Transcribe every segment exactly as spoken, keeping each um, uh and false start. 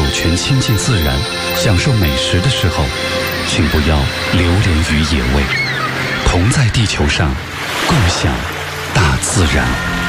全亲近自然，享受美食的时候，请不要流连于野味，同在地球上，共享大自然。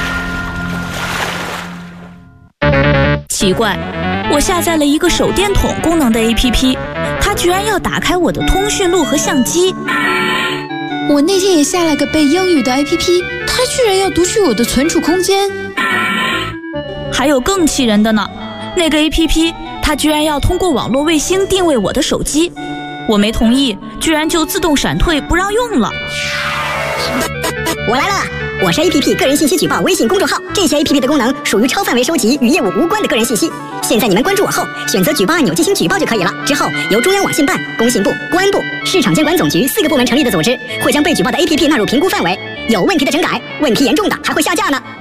奇怪，我下载了一个手电筒功能的 A P P， 它居然要打开我的通讯录和相机。 我那天也下了个背英语的 A P P， 它居然要读取我的存储空间。 还有更气人的呢，那个 A P P 它居然要通过网络卫星定位我的手机，我没同意，居然就自动闪退不让用了。 我来了，我是 A P P 个人信息举报微信公众号，这些 A P P 的功能属于超范围收集与业务无关的个人信息。现在你们关注我后，选择举报按钮进行举报就可以了。之后由中央网信办、工信部、公安部、市场监管总局四个部门成立的组织，会将被举报的 A P P 纳入评估范围，有问题的整改，问题严重的还会下架呢。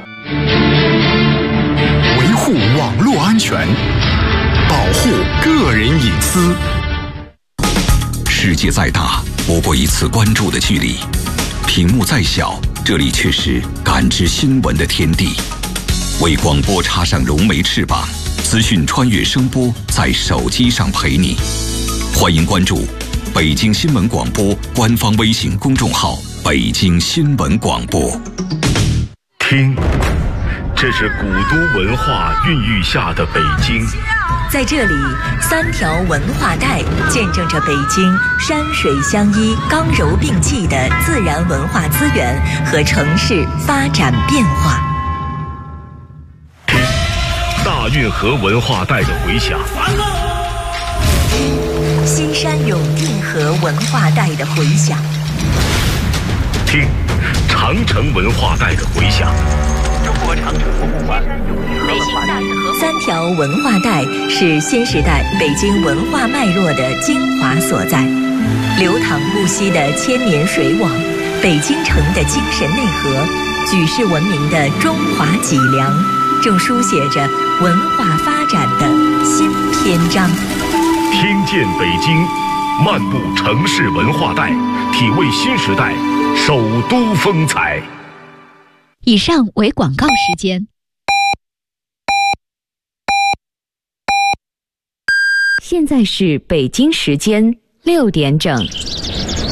维护网络安全，保护个人隐私。世界再大，不过一次关注的距离；屏幕再小，这里却是感知新闻的天地。为广播插上融媒翅膀，资讯穿越声波，在手机上陪你。欢迎关注北京新闻广播官方微信公众号“北京新闻广播”。 听，这是古都文化孕育下的北京。 在这里，三条文化带见证着北京山水相依、刚柔并济的自然文化资源和城市发展变化。 听，大运河文化带的回响。 西山涌运河文化带的回响。 听，长城文化带的回响。中国长城博物馆北京大运河三条文化带是新时代北京文化脉络的精华所在，流淌不息的千年水网，北京城的精神内核，举世闻名的中华脊梁，正书写着文化发展的新篇章。 听见北京，漫步城市文化带，体味新时代首都风采。 以上为广告时间。现在是北京时间六点整。